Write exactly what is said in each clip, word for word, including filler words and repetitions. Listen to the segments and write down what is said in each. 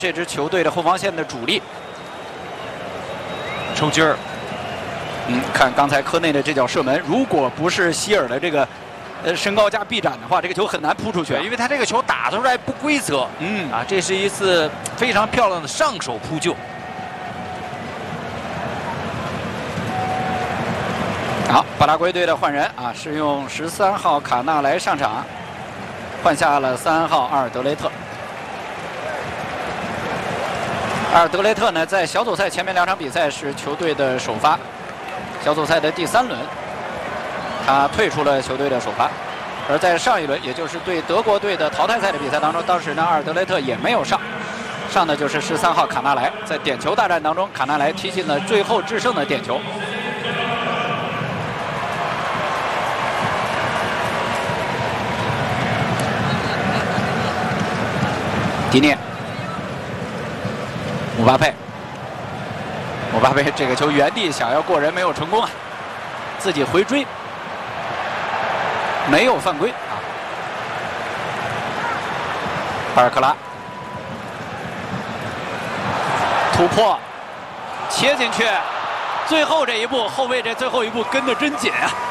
这支球队的后防线的主力。 抽筋儿， 嗯，看刚才科内的这脚射门，如果不是希尔的这个呃身高加臂展的话，这个球很难扑出去， 因为他这个球打出来不规则。 嗯啊，这是一次非常漂亮的上手扑救。 好，巴拉圭队的换人啊，是用十三号卡纳莱上场，换下了三号阿尔德雷特。阿尔德雷特呢，在小组赛前面两场比赛是球队的首发，小组赛的第三轮，他退出了球队的首发。而在上一轮，也就是对德国队的淘汰赛的比赛当中，当时呢，阿尔德雷特也没有上，上的就是十三号卡纳莱。在点球大战当中，卡纳莱踢进了最后制胜的点球。迪涅。姆巴佩，姆巴佩这个球原地想要过人没有成功啊，自己回追，没有犯规啊。巴尔克拉突破，切进去，最后这一步，后卫这最后一步跟得真紧啊。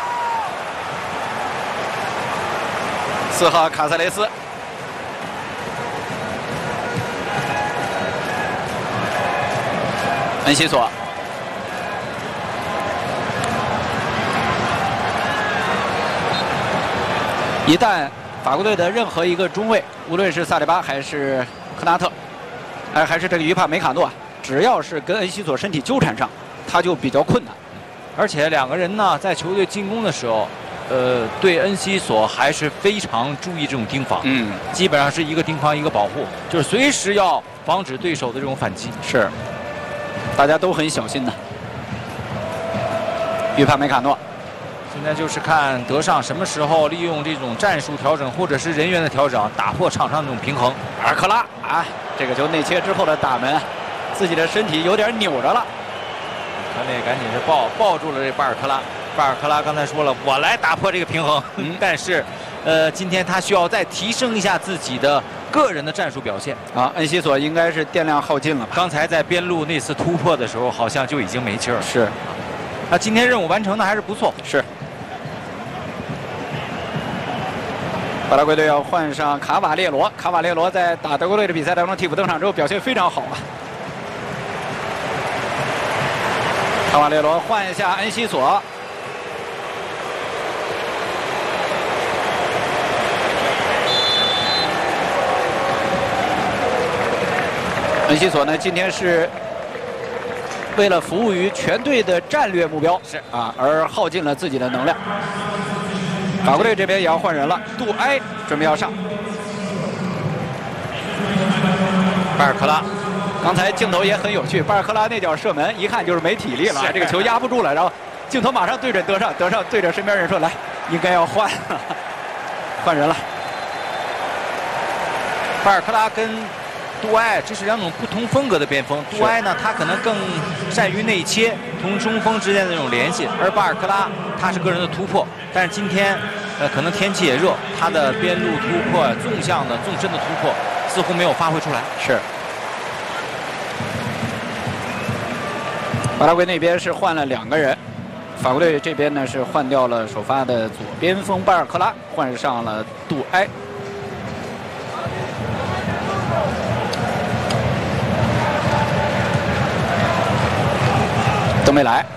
四号卡塞雷斯。恩西索，一旦法国队的任何一个中卫，无论是萨里巴还是科纳特，还还是这个于帕梅卡诺啊，只要是跟恩西索身体纠缠上，他就比较困难。 而且两个人呢，在球队进攻的时候，呃，对恩西索还是非常注意这种盯防， 嗯， 基本上是一个盯防一个保护，就是随时要防止对手的这种反击。 是。大家都很小心的。于帕梅卡诺， 现在就是看德尚什么时候利用这种战术调整或者是人员的调整，打破场上这种平衡。 巴尔克拉啊，这个球内切之后的打门，自己的身体有点扭着了。 他那赶紧是抱抱住了这巴尔克拉。巴尔克拉刚才说了，我来打破这个平衡。嗯、但是，呃，今天他需要再提升一下自己的个人的战术表现啊。恩西索应该是电量耗尽了吧？ 刚才在边路那次突破的时候，好像就已经没劲儿了。 是， 那今天任务完成的还是不错。 是。巴拉圭队要换上卡瓦列罗，卡瓦列罗在打德国队的比赛当中替补登场之后表现非常好啊。卡瓦列罗换一下恩西索。恩西索呢，今天是为了服务于全队的战略目标， 是啊，而耗尽了自己的能量。法国队这边也要换人了，杜埃准备要上。巴尔克拉，刚才镜头也很有趣，巴尔克拉那脚射门，一看就是没体力了，这个球压不住了，然后镜头马上对准德尚，德尚对着身边人说：“来，应该要换，换人了。” 巴尔克拉跟杜埃，这是两种不同风格的边锋。杜埃呢，他可能更善于内切，同中锋之间的这种联系；而巴尔克拉，他是个人的突破。但是今天，呃，可能天气也热，他的边路突破、纵向的、纵深的突破似乎没有发挥出来。 是。巴拉圭那边是换了两个人，法国队这边呢是换掉了首发的左边锋巴尔克拉，换上了杜埃。都没来。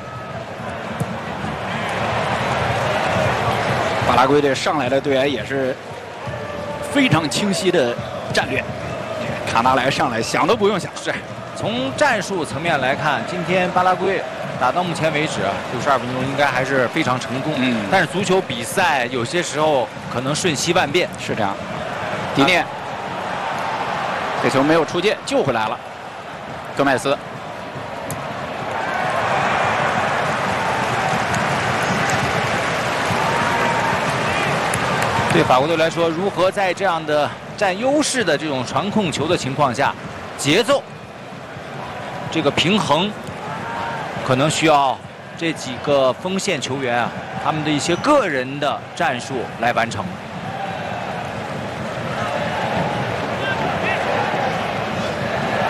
巴拉圭队上来的队员也是非常清晰的战略。卡纳莱上来想都不用想， 是从战术层面来看，今天巴拉圭打到目前为止六十二分钟应该还是非常成功。嗯，但是足球比赛有些时候可能瞬息万变， 是这样。迪涅，啊、这球没有出界，救回来了。戈麦斯。 对法国队来说，如何在这样的占优势的这种传控球的情况下，节奏这个平衡，可能需要这几个锋线球员啊，他们的一些个人的战术来完成。